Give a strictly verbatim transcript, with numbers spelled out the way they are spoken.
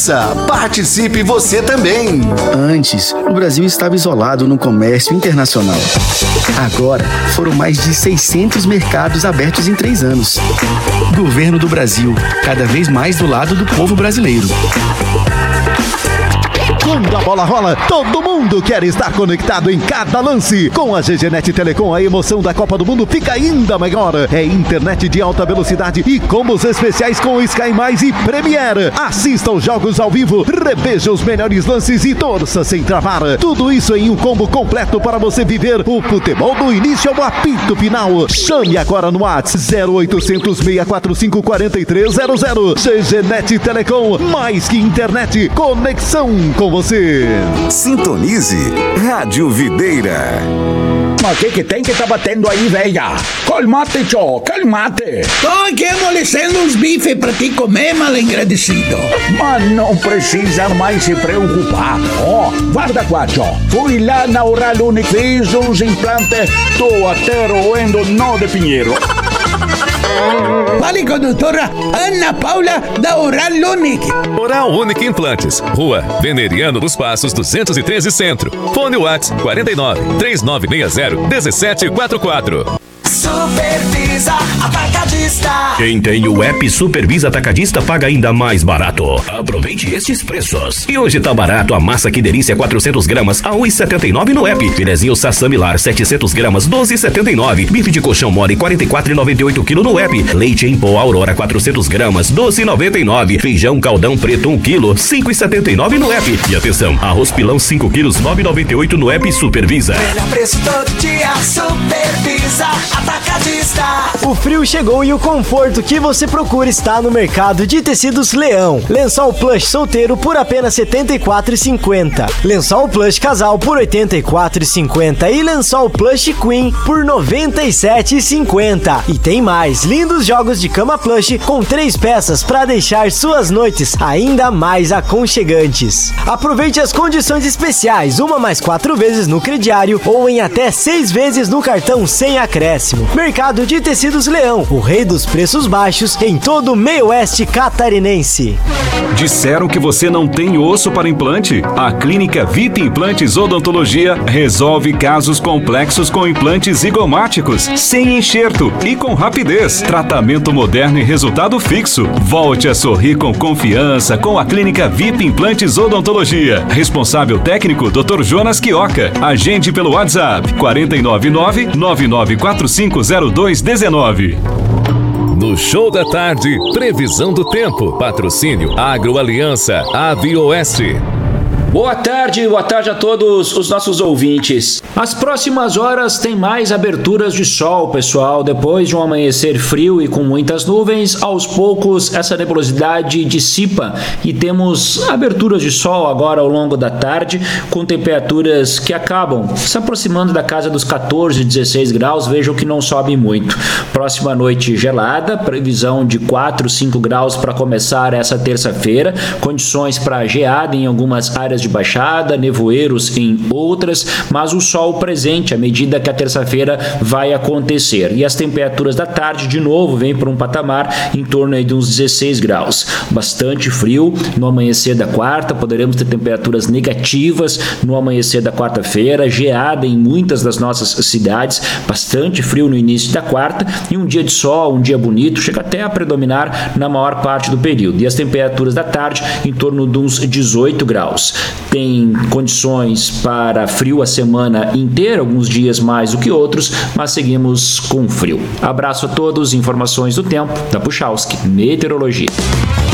Conheça, participe você também. Antes, o Brasil estava isolado no comércio internacional. Agora, foram mais de seiscentos mercados abertos em três anos. Governo do Brasil, cada vez mais do lado do povo brasileiro. Quando a bola rola, todo mundo quer estar conectado em cada lance. Com a G G Net Telecom, a emoção da Copa do Mundo fica ainda maior. É internet de alta velocidade e combos especiais com Sky Mais e Premiere. Assista os jogos ao vivo, reveja os melhores lances e torça sem travar. Tudo isso em um combo completo para você viver o futebol do início ao apito final. Chame agora no WhatsApp zero oitocentos, seis quatro cinco, quatro três zero zero. G G Net Telecom, mais que internet, conexão com você. Sintonize Rádio Videira. Mas o que que tem que tá batendo aí, velha? Calmate, tio, calmate. Tô aqui amolecendo uns bifes pra ti comer, mal agradecido. Mas não precisa mais se preocupar. Ó, oh, guarda qua, tio. Fui lá na Oral Unique, fiz uns implantes, tô até roendo nó de pinheiro. Fale com a doutora Ana Paula da Oral Unique. Oral Unique Implantes, Rua Veneriano dos Passos duzentos e treze Centro. Fone WhatsApp quarenta e nove, três nove seis zero, um sete quatro quatro. Supervisa Atacadista. Quem tem o app Supervisa Atacadista paga ainda mais barato. Aproveite estes preços. E hoje tá barato a massa Que Delícia quatrocentos gramas a um real e setenta e nove no app. Filezinho Sassamilar setecentos gramas doze reais e setenta e nove. Bife de colchão mole quarenta e quatro reais e noventa e oito quilo no app. Leite em pó Aurora quatrocentos gramas doze reais e noventa e nove. Feijão Caldão Preto um quilo cinco reais e setenta e nove no app. E atenção, arroz pilão cinco quilos nove reais e noventa e oito no app Supervisa. Melhor preço todo dia, Supervisa Atacadista. O frio chegou e o conforto que você procura está no mercado de tecidos Leão. Lençol plush solteiro por apenas setenta e quatro reais e cinquenta centavos. Lençol plush casal por oitenta e quatro reais e cinquenta centavos. E lençol plush queen por noventa e sete reais e cinquenta centavos. E tem mais, lindos jogos de cama plush com três peças para deixar suas noites ainda mais aconchegantes. Aproveite as condições especiais, uma mais quatro vezes no crediário ou em até seis vezes no cartão sem acréscimo. Mercado de Tecidos Leão, o rei dos preços baixos em todo o meio oeste catarinense. Disseram que você não tem osso para implante? A Clínica Vita Implantes Odontologia resolve casos complexos com implantes zigomáticos, sem enxerto e com rapidez. Tratamento moderno e resultado fixo. Volte a sorrir com confiança com a Clínica Vita Implantes Odontologia. Responsável técnico doutor Jonas Quioca. Agende pelo WhatsApp quatro nove nove, nove nove quatro cinco zero dois um nove. No Show da Tarde, previsão do tempo. Patrocínio Agroaliança Avioeste. Boa tarde, boa tarde a todos os nossos ouvintes. As próximas horas tem mais aberturas de sol, pessoal. Depois de um amanhecer frio e com muitas nuvens, aos poucos essa nebulosidade dissipa e temos aberturas de sol agora ao longo da tarde, com temperaturas que acabam se aproximando da casa dos quatorze, dezesseis graus. Vejam que não sobe muito. Próxima noite gelada, previsão de quatro, cinco graus para começar essa terça-feira. Condições para geada em algumas áreas de baixada, nevoeiros em outras, mas o sol presente à medida que a terça-feira vai acontecer. E as temperaturas da tarde, de novo, vêm para um patamar em torno de uns dezesseis graus. Bastante frio no amanhecer da quarta, poderemos ter temperaturas negativas no amanhecer da quarta-feira, geada em muitas das nossas cidades, bastante frio no início da quarta e um dia de sol, um dia bonito, chega até a predominar na maior parte do período. E as temperaturas da tarde em torno de uns dezoito graus. Tem condições para frio a semana inteira, alguns dias mais do que outros, mas seguimos com frio. Abraço a todos, informações do tempo da Puchalski Meteorologia.